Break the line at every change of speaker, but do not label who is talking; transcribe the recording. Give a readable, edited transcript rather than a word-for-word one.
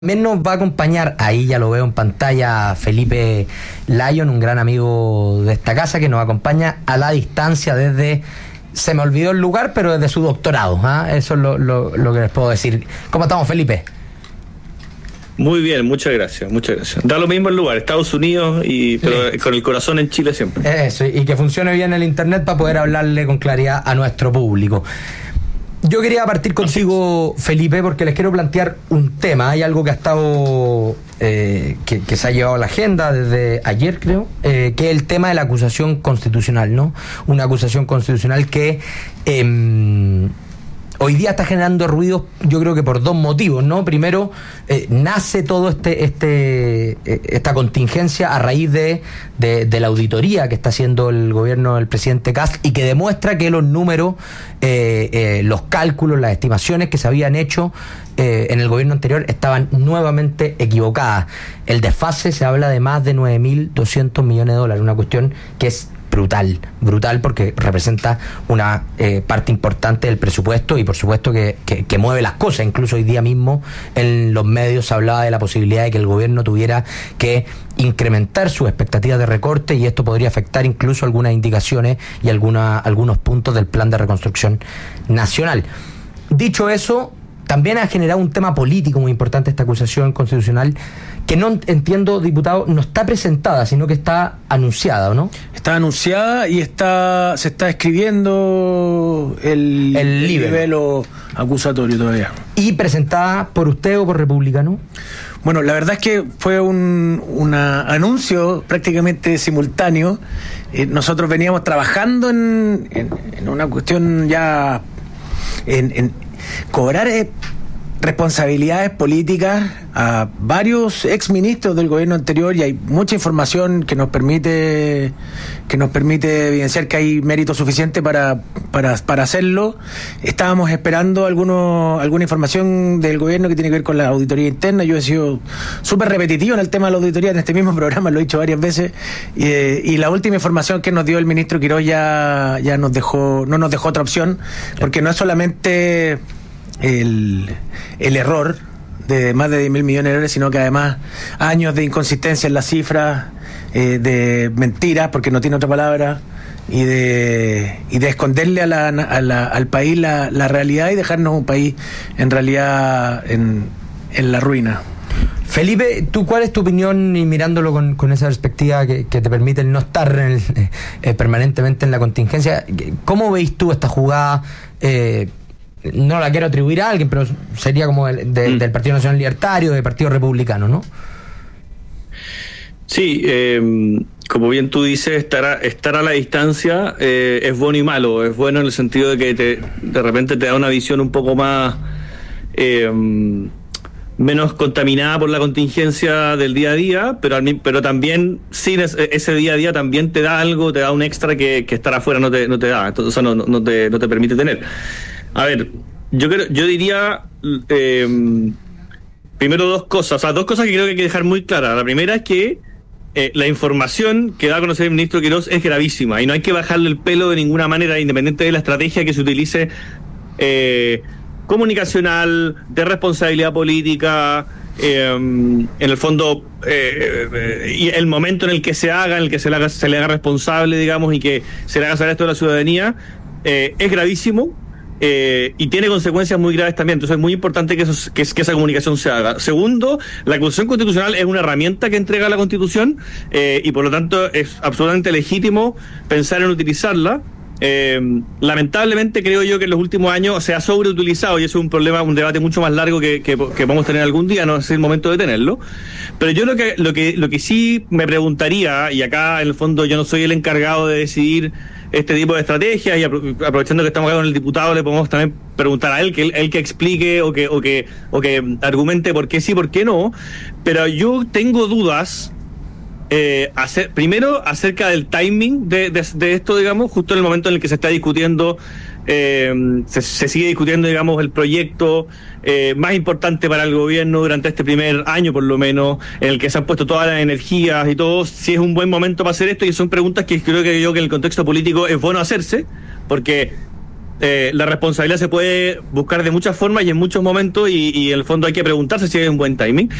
También nos va a acompañar, ahí ya lo veo en pantalla, Felipe Lyon, un gran amigo de esta casa que nos acompaña a la distancia desde, se me olvidó el lugar, pero desde su doctorado, ¿ah? Eso es lo que les puedo decir. ¿Cómo estamos, Felipe?
Muy bien, muchas gracias, muchas gracias. Da lo mismo el lugar, Estados Unidos, pero con el corazón en Chile siempre.
Eso, y que funcione bien el internet para poder hablarle con claridad a nuestro público. Yo quería partir contigo, Felipe, porque les quiero plantear un tema. Hay algo que ha estado, que se ha llevado a la agenda desde ayer, creo, que es el tema de la acusación constitucional, ¿no? Una acusación constitucional que hoy día está generando ruidos, yo creo que por dos motivos, ¿no? Primero, nace todo esta contingencia a raíz de la auditoría que está haciendo el gobierno del presidente Kast y que demuestra que los números, los cálculos, las estimaciones que se habían hecho en el gobierno anterior estaban nuevamente equivocadas. El desfase se habla de más de 9.200 millones de dólares, una cuestión que es brutal porque representa una parte importante del presupuesto y por supuesto que mueve las cosas. Incluso hoy día mismo en los medios se hablaba de la posibilidad de que el gobierno tuviera que incrementar sus expectativas de recorte y esto podría afectar incluso algunas indicaciones y algunos puntos del plan de reconstrucción nacional. Dicho eso, también ha generado un tema político muy importante esta acusación constitucional que no entiendo, diputado, no está presentada, sino que está anunciada, ¿o no?
Está anunciada y se está escribiendo el libelo acusatorio todavía.
¿Y presentada por usted o por Republicano?
Bueno, la verdad es que fue un anuncio prácticamente simultáneo. Nosotros veníamos trabajando en una cuestión ya en cobrar responsabilidades políticas a varios exministros del gobierno anterior, y hay mucha información que nos permite evidenciar que hay mérito suficiente para hacerlo. Estábamos esperando alguna información del gobierno que tiene que ver con la auditoría interna. Yo he sido súper repetitivo en el tema de la auditoría en este mismo programa, lo he dicho varias veces, y la última información que nos dio el ministro Quirós ya no nos dejó otra opción, porque no es solamente el error de más de 10.000 millones de dólares, sino que además años de inconsistencia en las cifras, de mentiras, porque no tiene otra palabra, y de esconderle al país la realidad y dejarnos un país en realidad en la ruina.
Felipe, ¿tú cuál es tu opinión, y mirándolo con esa perspectiva que te permite el no estar permanentemente en la contingencia? ¿Cómo veis tú esta jugada? No la quiero atribuir a alguien, pero sería como del Partido Nacional Libertario, del Partido Republicano, ¿no?
Sí, como bien tú dices, estar a la distancia es bueno y malo. Es bueno en el sentido de que de repente te da una visión un poco más menos contaminada por la contingencia del día a día, pero también sin ese día a día también te da algo, te da un extra que estar afuera no te da. Entonces, o sea, no te permite tener. A ver, yo diría primero dos cosas que creo que hay que dejar muy claras. La primera es que la información que da a conocer el ministro Quirós es gravísima y no hay que bajarle el pelo de ninguna manera, independiente de la estrategia que se utilice comunicacional, de responsabilidad política, en el fondo, y el momento en el que se haga, en el que se le haga responsable, digamos, y que se le haga saber esto a la ciudadanía, es gravísimo. Y tiene consecuencias muy graves también. Entonces es muy importante que esa comunicación se haga. Segundo, la acusación constitucional es una herramienta que entrega la Constitución, y por lo tanto es absolutamente legítimo pensar en utilizarla. Lamentablemente creo yo que en los últimos años se ha sobreutilizado, y eso es un problema, un debate mucho más largo que vamos a tener algún día, no es el momento de tenerlo. Pero yo lo que sí me preguntaría, y acá en el fondo yo no soy el encargado de decidir este tipo de estrategias, y aprovechando que estamos acá con el diputado, le podemos también preguntar a él que explique o que argumente por qué sí, por qué no. Pero yo tengo dudas primero acerca del timing de esto, digamos, justo en el momento en el que se está discutiendo, se sigue discutiendo, digamos, el proyecto más importante para el gobierno durante este primer año, por lo menos, en el que se han puesto todas las energías y todo, si es un buen momento para hacer esto, y son preguntas que creo que en el contexto político es bueno hacerse, porque la responsabilidad se puede buscar de muchas formas y en muchos momentos, y en el fondo hay que preguntarse si hay un buen timing.